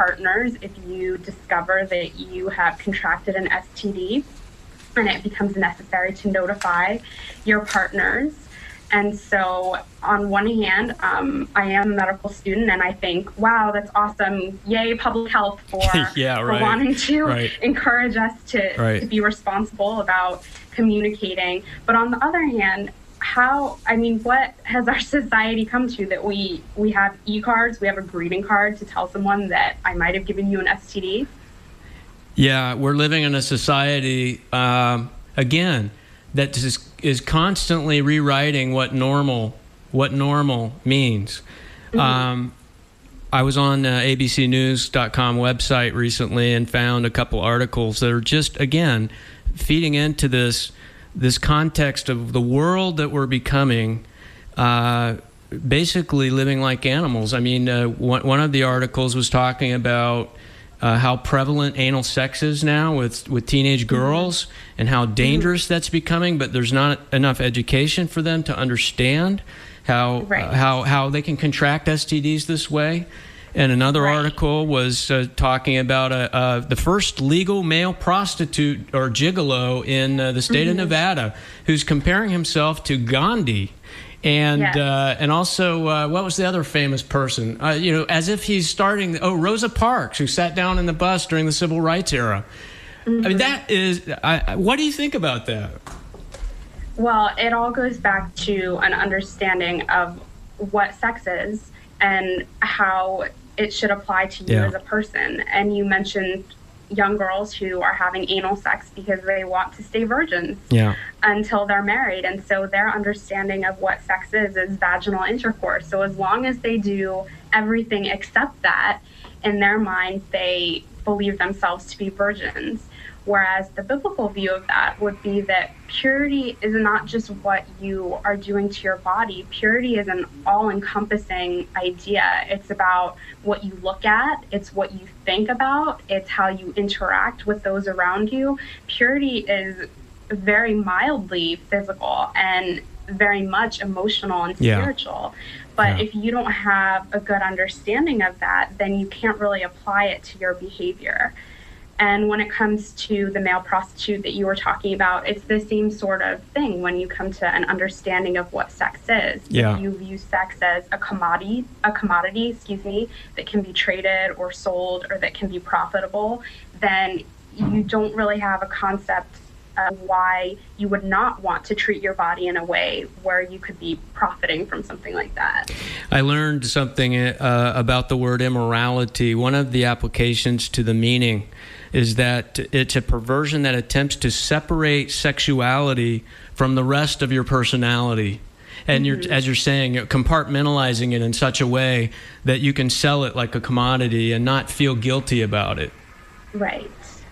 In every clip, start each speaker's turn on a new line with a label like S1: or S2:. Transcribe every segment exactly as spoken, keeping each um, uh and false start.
S1: partners if you discover that you have contracted an S T D, and it becomes necessary to notify your partners. And so on one hand, um, I am a medical student, and I think, wow, that's awesome. Yay, public health for,
S2: yeah,
S1: for
S2: right.
S1: wanting to
S2: right.
S1: encourage us to,
S2: right.
S1: to be responsible about communicating. But on the other hand, how, I mean, what has our society come to that we, we have e-cards, we have a greeting card to tell someone that I might have given you an S T D?
S2: Yeah, we're living in a society, um, again, that is, is constantly rewriting what normal what normal means. Mm-hmm. Um, I was on uh, A B C News dot com website recently and found a couple articles that are just, again, feeding into this this context of the world that we're becoming, uh, basically living like animals. I mean, uh, one, one of the articles was talking about Uh, how prevalent anal sex is now with, with teenage girls, mm-hmm. and how dangerous mm-hmm. that's becoming, but there's not enough education for them to understand how
S1: right.
S2: uh, how how they can contract S T Ds this way. And another
S1: right.
S2: article was uh, talking about uh, uh, the first legal male prostitute or gigolo in uh, the state mm-hmm. of Nevada, who's comparing himself to Gandhi. And
S1: yes.
S2: uh, and also, uh, what was the other famous person? Uh, you know, as if he's starting. Oh, Rosa Parks, who sat down in the bus during the civil rights era. Mm-hmm. I mean, that is. I, what do you think about that?
S1: Well, it all goes back to an understanding of what sex is and how it should apply to you
S2: yeah.
S1: as a person. And you mentioned young girls who are having anal sex because they want to stay virgins
S2: yeah.
S1: until they're married. And so their understanding of what sex is is vaginal intercourse. So as long as they do everything except that, in their minds, they believe themselves to be virgins. Whereas the biblical view of that would be that purity is not just what you are doing to your body. Purity is an all-encompassing idea. It's about what you look at. It's what you think about. It's how you interact with those around you. Purity is very mildly physical and very much emotional and
S2: yeah.
S1: spiritual. But
S2: yeah.
S1: if you don't have a good understanding of that, then you can't really apply it to your behavior. And when it comes to the male prostitute that you were talking about, it's the same sort of thing when you come to an understanding of what sex is.
S2: Yeah.
S1: If you view sex as a commodity, a commodity, excuse me, that can be traded or sold or that can be profitable, then you don't really have a concept of why you would not want to treat your body in a way where you could be profiting from something like that.
S2: I learned something uh, about the word immorality. One of the applications to the meaning is that it's a perversion that attempts to separate sexuality from the rest of your personality. And
S1: mm-hmm.
S2: you're, as you're saying, you're compartmentalizing it in such a way that you can sell it like a commodity and not feel guilty about it.
S1: Right.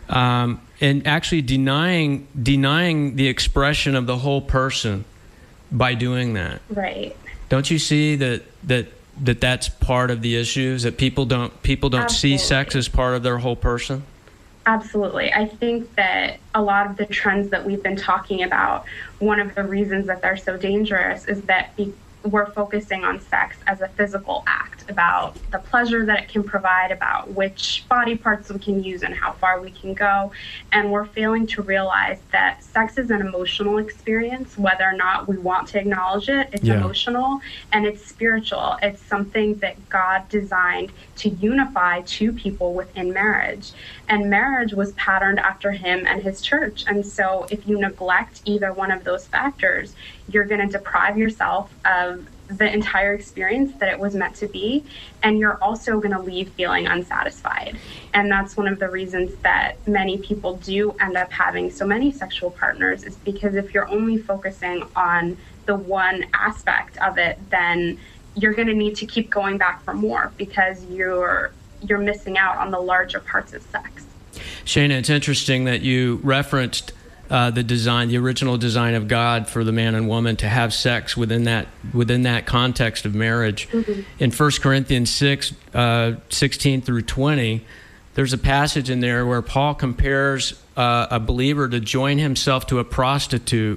S2: Um, and actually denying denying the expression of the whole person by doing that.
S1: Right.
S2: Don't you see that that that that's part of the issues, that people don't people don't
S1: Absolutely.
S2: see sex as part of their whole person?
S1: Absolutely. I think that a lot of the trends that we've been talking about, one of the reasons that they're so dangerous is that be- we're focusing on sex as a physical act, about the pleasure that it can provide, about which body parts we can use and how far we can go. And we're failing to realize that sex is an emotional experience, whether or not we want to acknowledge it. It's
S2: yeah.
S1: emotional and it's spiritual. It's something that God designed to unify two people within marriage. And marriage was patterned after him and his church. And so if you neglect either one of those factors, you're going to deprive yourself of the entire experience that it was meant to be, and you're also going to leave feeling unsatisfied. And that's one of the reasons that many people do end up having so many sexual partners, is because if you're only focusing on the one aspect of it, then you're going to need to keep going back for more, because you're you're missing out on the larger parts of sex.
S2: Shana, it's interesting that you referenced Uh, the design, the original design of God for the man and woman to have sex within that within that context of marriage. Mm-hmm. In First Corinthians six, uh, sixteen through twenty, there's a passage in there where Paul compares uh, a believer to join himself to a prostitute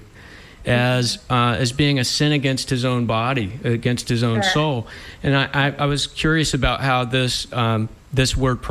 S2: as uh, as being a sin against his own body, against his own
S1: sure.
S2: soul. And I, I, I was curious about how this um, this word